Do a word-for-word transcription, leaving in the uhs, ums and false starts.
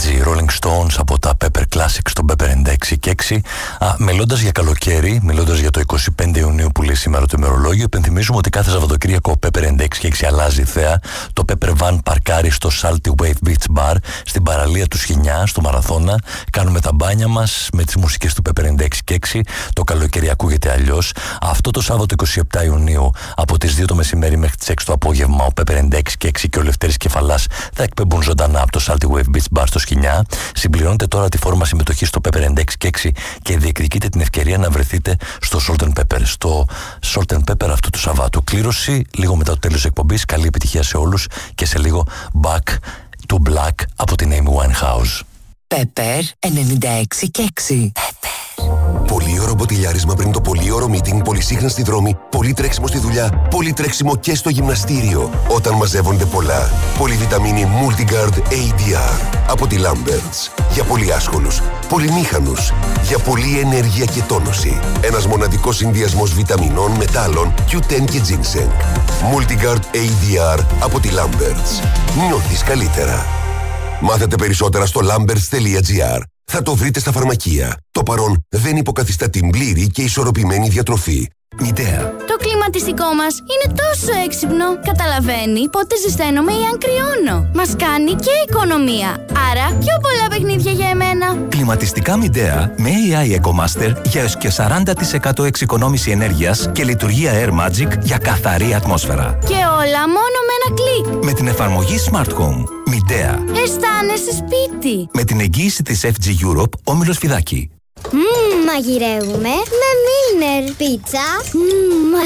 Bee Gees, Rolling Stones από τα Pepper Classics στο Pepper έξι και έξι. Α, μιλώντας για καλοκαίρι, μιλώντας για το είκοσι πέντε Ιουνίου που λέει σήμερα το ημερολόγιο, υπενθυμίζουμε ότι κάθε Σαββατοκύριακο ο Pepper έξι και έξι αλλάζει θέα. Το Pepper Van παρκάρει στο Salty Wave Beach Bar, στην παραλία του Σχοινιά, στο Μαραθώνα. Κάνουμε τα μπάνια μας με τις μουσικές του Pepper έξι και έξι. Το καλοκαίρι ακούγεται αλλιώς. Αυτό το Σάββατο είκοσι επτά Ιουνίου από τις δύο το μεσημέρι μέχρι τις έξι το απόγευμα ο Pepper έξι και έξι και ο Λευτέρης Κεφαλάς θα εκπέμπουν ζωντανά από το Salty Wave Beach Bar στο Σχοινιά. Συμπληρώνετε τώρα τη φόρμα συμμετοχή στο Pepper έξι και έξι και διεκδικείτε την ευκαιρία να βρεθείτε στο Salt and Pepper. Στο Salt and Pepper αυτού του Σαββάτου. Κλήρωση λίγο μετά το τέλος της εκπομπής. Καλή επιτυχία σε όλους και σε λίγο Back to Black από την Amy Winehouse. Pepper ενενήντα έξι και έξι. Πολύωρο μποτιλιάρισμα πριν το πολύωρο meeting, πολυσύχνα στη δρόμη, πολύ τρέξιμο στη δουλειά, πολύ τρέξιμο και στο γυμναστήριο. Όταν μαζεύονται πολλά. Πολυβιταμίνη Multigard έι ντι αρ από τη Lamberts. Για πολύ άσχολους, πολυμήχανους, για πολλή ενέργεια και τόνωση. Ένας μοναδικός συνδυασμός βιταμινών, μετάλλων, κιου τεν και ginseng. Multigard έι ντι αρ από τη Lamberts. Νιώθεις καλύτερα. Μάθετε περισσότερα στο lamberts τελεία τζι άρ. Θα το βρείτε στα φαρμακεία. Το παρόν δεν υποκαθιστά την πλήρη και ισορροπημένη διατροφή. Μητέα. Το κλιματιστικό μας είναι τόσο έξυπνο. Καταλαβαίνει πότε ζεσταίνομαι ή αν κρυώνω. Μας κάνει και οικονομία. Άρα πιο πολλά παιχνίδια για εμένα. Κλιματιστικά Μητέα με έι άι EcoMaster για έως και σαράντα τοις εκατό εξοικονόμηση ενέργειας και λειτουργία Air Magic για καθαρή ατμόσφαιρα. Και όλα μόνο με ένα κλικ. Με την εφαρμογή Smart Home. Μητέα. Αισθάνεσαι σπίτι. Με την εγγύηση της εφ τζι Europe, Όμιλος Φιδάκη. Μμμ, μαγειρεύουμε με Milner πίτσα. Μμμ,